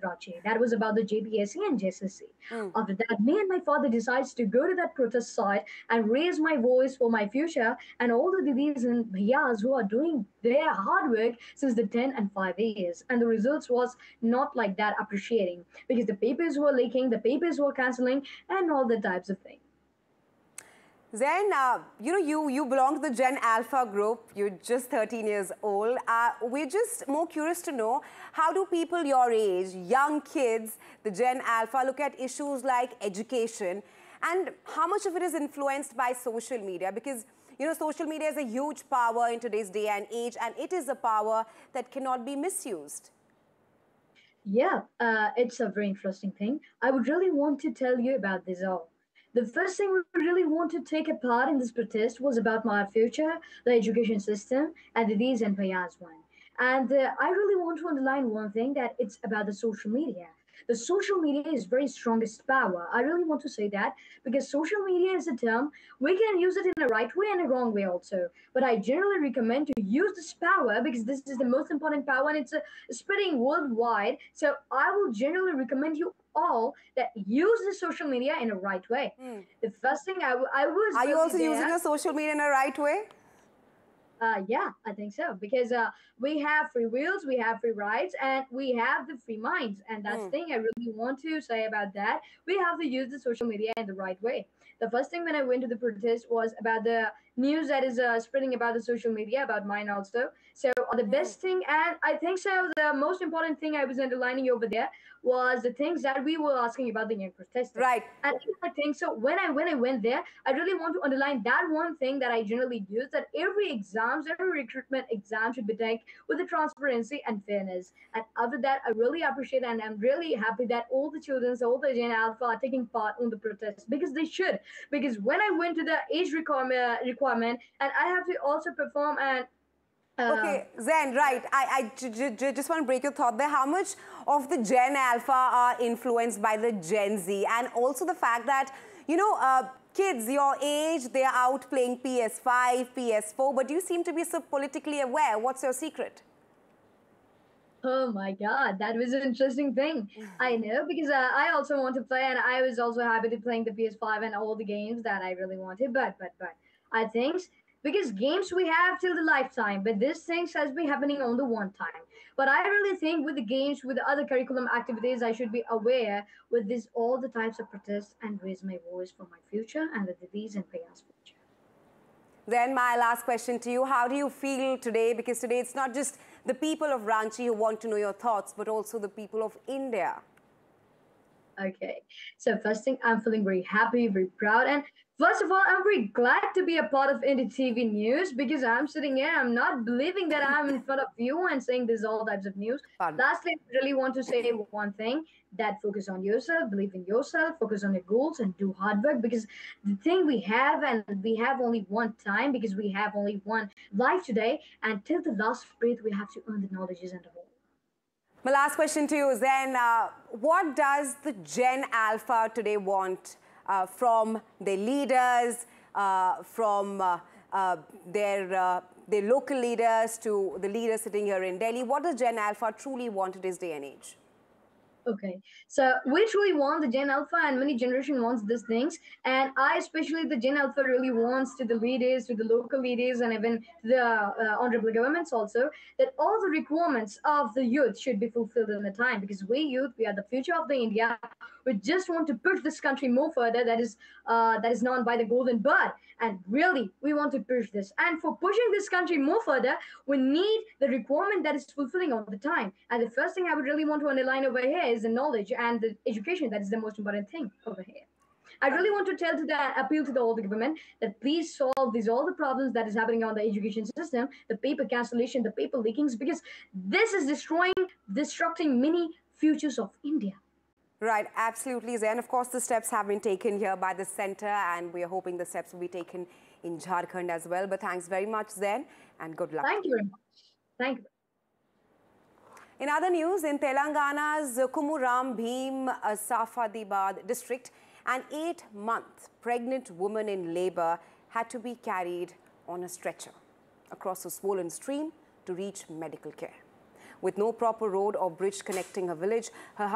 Karachi. That was about the JPSC and JSSC. Mm. After that, me and my father decides to go to that protest site and raise my voice for my future and all the didis and bhaiyas who are doing their hard work since the 10 and 5 years. And the results was not like that appreciating because the papers were leaking, the papers were cancelling, and all the types of things. Zen, you belong to the Gen Alpha group. You're just 13 years old. We're just more curious to know, how do people your age, young kids, the Gen Alpha, look at issues like education, and how much of it is influenced by social media? Because, social media is a huge power in today's day and age, and it is a power that cannot be misused. Yeah, it's a very interesting thing. I would really want to tell you about this all. The first thing we really want to take apart in this protest was about my future, the education system, and the D's and Payas one. And I really want to underline one thing that it's about the social media. The social media is very strongest power. I really want to say that because social media is a term we can use it in a right way and a wrong way also. But I generally recommend to use this power because this is the most important power and it's spreading worldwide. So I will generally recommend you all that use the social media in a right way. Hmm. The first thing I was Are you really also using your social media in a right way? Yeah, I think so because we have free wills, we have free rights, and we have the free minds. And that's the Hmm. thing I really want to say about that. We have to use the social media in the right way. The first thing when I went to the protest was about the news that is spreading about the social media, about mine also. So the Hmm. best thing, and I think so, the most important thing I was underlining over there was the things that we were asking about the young protesters. Right. And I think so. When I went there, I really want to underline that one thing that I generally use that every exams, every recruitment exam should be taken with the transparency and fairness. And after that, I really appreciate and I'm really happy that all the children, all the Gen Alpha are taking part on the protest because they should. Because when I went to the age requirement and I have to also perform and uh, Okay, Zen, right. I just want to break your thought there. How much of the Gen Alpha are influenced by the Gen Z? And also the fact that, kids your age, they're out playing PS5, PS4, but you seem to be so politically aware. What's your secret? Oh my God, that was an interesting thing. I know because I also want to play, and I was also happy to playing the PS5 and all the games that I really wanted. But I think because games we have till the lifetime, but this things has been happening on the one time. But I really think with the games, with the other curriculum activities, I should be aware with this all the types of protests and raise my voice for my future and the disease and chaos future. Then my last question to you, how do you feel today? Because today it's not just the people of Ranchi who want to know your thoughts, but also the people of India. Okay. So first thing, I'm feeling very happy, very proud, and first of all, I'm very glad to be a part of Indie TV News because I'm sitting here. I'm not believing that I'm in front of you and saying this all types of news. Pardon. Lastly, I really want to say one thing: that focus on yourself, believe in yourself, focus on your goals, and do hard work. Because the thing we have, and we have only one time, because we have only one life today, and till the last breath, we have to earn the knowledges and the whole. My last question to you is then, what does the Gen Alpha today want from their leaders, from their local leaders to the leaders sitting here in Delhi? What does Gen Alpha truly want in this day and age? Okay, so we truly want the Gen Alpha, and many generation wants these things, and I especially the Gen Alpha really wants to the leaders, to the local leaders, and even to the honorable governments also that all the requirements of the youth should be fulfilled in the time because we youth we are the future of the India. We just want to push this country more further. That is known by the golden bird, and really we want to push this. And for pushing this country more further, we need the requirement that is fulfilling all the time. And the first thing I would really want to underline over here is the knowledge and the education. That is the most important thing over here. I really want to appeal to the older government that please solve these all the problems that is happening on the education system, the paper cancellation, the paper leakings, because this is destructing many futures of India. Right, absolutely, Zen. Of course, the steps have been taken here by the centre, and we are hoping the steps will be taken in Jharkhand as well. But thanks very much, Zen, and good luck. Thank you very much. Thank you. In other news, in Telangana's Kumuram Bhim Safadibad district, an 8-month pregnant woman in labour had to be carried on a stretcher across a swollen stream to reach medical care. With no proper road or bridge connecting her village, her